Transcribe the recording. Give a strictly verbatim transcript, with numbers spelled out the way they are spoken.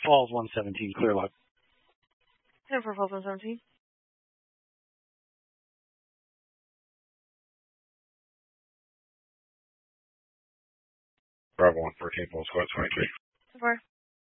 Falls one seventeen, clear lock. ten four Falls one seventeen. Bravo one fourteen, full squad twenty-three. ten four.